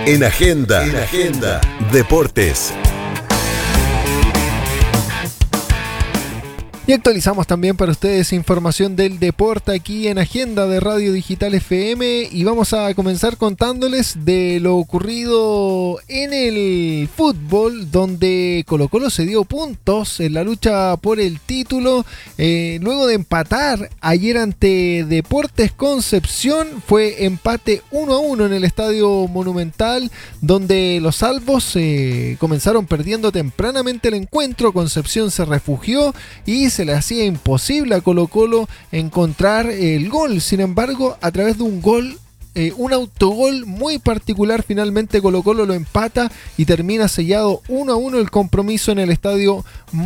En Agenda, Deportes. Y actualizamos también para ustedes información del deporte aquí en Agenda de Radio Digital FM, y vamos a comenzar contándoles de lo ocurrido en el fútbol, donde Colo-Colo se dio puntos en la lucha por el título luego de empatar ayer ante Deportes Concepción. Fue empate 1-1 en el Estadio Monumental, donde los salvos comenzaron perdiendo tempranamente el encuentro. Concepción se refugió y se le hacía imposible a Colo-Colo encontrar el gol. Sin embargo, a través de un autogol muy particular, finalmente Colo-Colo lo empata y termina sellado 1-1 el compromiso en el Estadio